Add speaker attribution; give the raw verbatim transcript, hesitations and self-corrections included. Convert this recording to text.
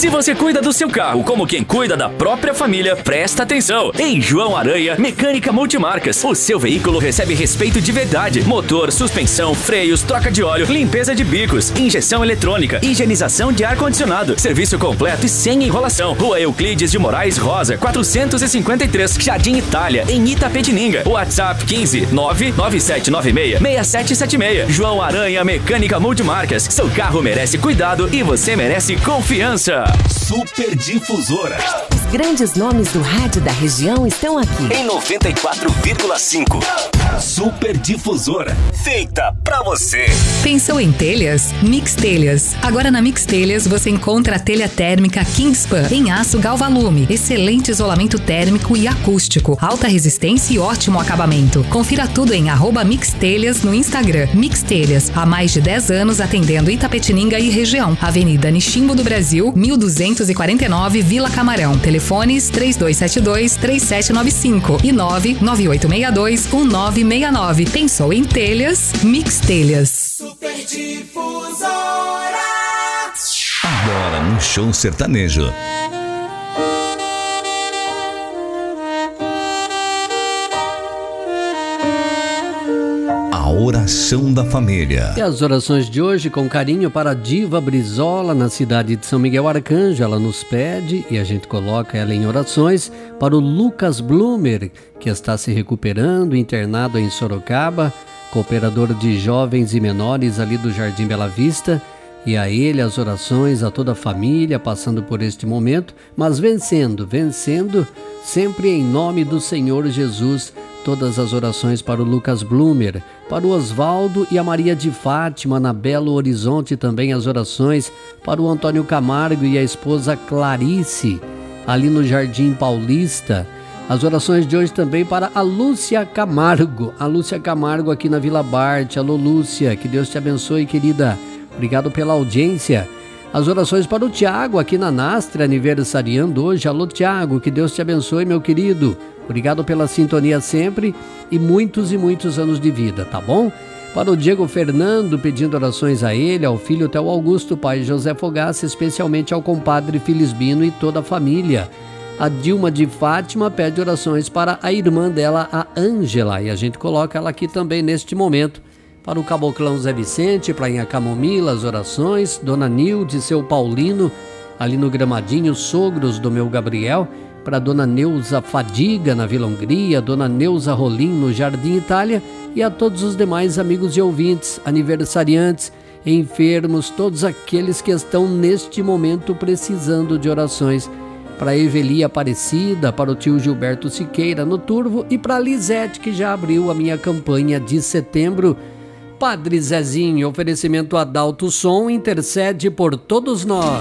Speaker 1: Se você cuida do seu carro como quem cuida da própria família, presta atenção. Em João Aranha Mecânica Multimarcas, o seu veículo recebe respeito de verdade. Motor, suspensão, freios, troca de óleo, limpeza de bicos, injeção eletrônica, higienização de ar-condicionado. Serviço completo e sem enrolação. Rua Euclides de Moraes Rosa, quatrocentos e cinquenta e três, Jardim Itália, em Itapetininga. WhatsApp quinze nove nove sete nove seis seis sete sete seis. João Aranha Mecânica Multimarcas. Seu carro merece cuidado e você merece confiança.
Speaker 2: Super Difusora.
Speaker 3: Os grandes nomes do rádio da região estão aqui.
Speaker 2: Em noventa e quatro vírgula cinco. Super Difusora. Feita pra você.
Speaker 4: Pensou em telhas? Mix Telhas. Agora na Mix Telhas você encontra a telha térmica Kingspan em aço Galvalume. Excelente isolamento térmico e acústico. Alta resistência e ótimo acabamento. Confira tudo em arroba Mix Telhas no Instagram. Mix Telhas. Há mais de dez anos atendendo Itapetininga e região. Avenida Niximbo do Brasil, mil duzentos e quarenta e nove, Vila Camarão. Telefones três dois sete dois, três sete nove cinco e nove nove oito seis dois, um nove seis nove. Pensou em telhas? Mix Telhas.
Speaker 5: Super Difusora.
Speaker 2: Agora no Show Sertanejo. A oração da família.
Speaker 6: E as orações de hoje com carinho para a Diva Brizola, na cidade de São Miguel Arcanjo. Ela nos pede e a gente coloca ela em orações. Para o Lucas Blumer, que está se recuperando, internado em Sorocaba, cooperador de jovens e menores ali do Jardim Bela Vista. E a ele as orações, a toda a família passando por este momento, mas vencendo, vencendo sempre em nome do Senhor Jesus. Todas as orações para o Lucas Blumer, para o Osvaldo e a Maria de Fátima, na Belo Horizonte também as orações, para o Antônio Camargo e a esposa Clarice, ali no Jardim Paulista. As orações de hoje também para a Lúcia Camargo, a Lúcia Camargo aqui na Vila Bart. Alô Lúcia, que Deus te abençoe, querida. Obrigado pela audiência. As orações para o Tiago aqui na Nastra, aniversariando hoje. Alô Tiago, que Deus te abençoe, meu querido. Obrigado pela sintonia sempre e muitos e muitos anos de vida, tá bom? Para o Diego Fernando, pedindo orações a ele, ao filho Theo Augusto, pai José Fogaça, especialmente ao compadre Filisbino e toda a família. A Dilma de Fátima pede orações para a irmã dela, a Ângela, e a gente coloca ela aqui também neste momento. Para o Caboclão Zé Vicente, para a Camomila, as orações. Dona Nilde, seu Paulino, ali no Gramadinho, sogros do meu Gabriel. Para Dona Neuza Fadiga, na Vila Hungria. Dona Neuza Rolim, no Jardim Itália. E a todos os demais amigos e ouvintes, aniversariantes, enfermos, todos aqueles que estão neste momento precisando de orações. Para a Eveli Aparecida, para o tio Gilberto Siqueira, no Turvo. E para a Lisete, que já abriu a minha campanha de setembro. Padre Zezinho, oferecimento Adalto Som, intercede por todos nós.